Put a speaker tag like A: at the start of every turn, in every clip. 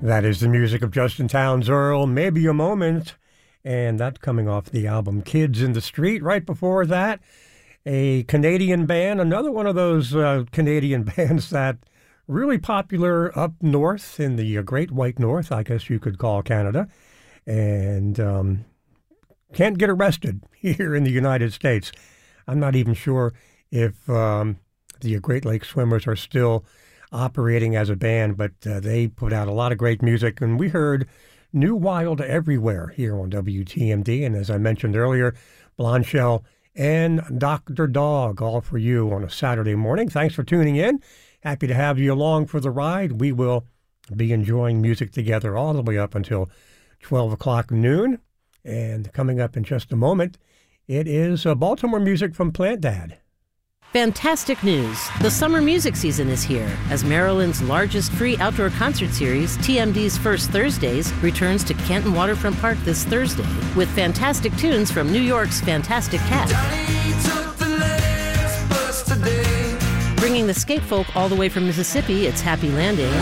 A: That is the music of Justin Townes Earl, Maybe a Moment, and that coming off the album Kids in the Street. Right before that, a Canadian band, another one of those Canadian bands that really popular up north in the Great White North, I guess you could call Canada, and can't get arrested here in the United States. I'm not even sure if the Great Lakes Swimmers are still operating as a band, but they put out a lot of great music, and we heard New Wild Everywhere here on WTMD, and as I mentioned earlier, Blondshell and Dr. Dog, all for you on a Saturday morning. Thanks for tuning in. Happy to have you along for the ride. We will be enjoying music together all the way up until 12 o'clock noon, and coming up in just a moment, it is Baltimore music from Plant Dad.
B: Fantastic news! The summer music season is here as Maryland's largest free outdoor concert series, TMD's First Thursdays, returns to Canton Waterfront Park this Thursday with fantastic tunes from New York's Fantastic Cat. Bringing the skate folk all the way from Mississippi, it's Happy Landing.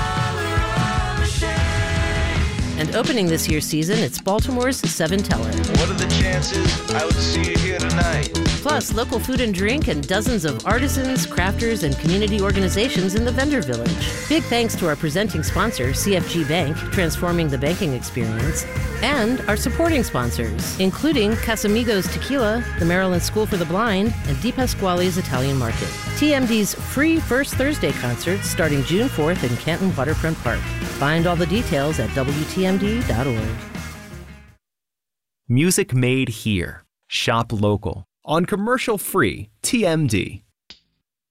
B: And opening this year's season, it's Baltimore's Seven Teller.
C: What are the chances I would see you here tonight?
B: Plus, local food and drink and dozens of artisans, crafters, and community organizations in the vendor village. Big thanks to our presenting sponsor, CFG Bank, transforming the banking experience, and our supporting sponsors, including Casamigos Tequila, the Maryland School for the Blind, and Di Pasquale's Italian Market. TMD's free First Thursday concert starting June 4th in Canton Waterfront Park. Find all the details at WTMD.org.
D: Music made here. Shop local. On commercial-free TMD.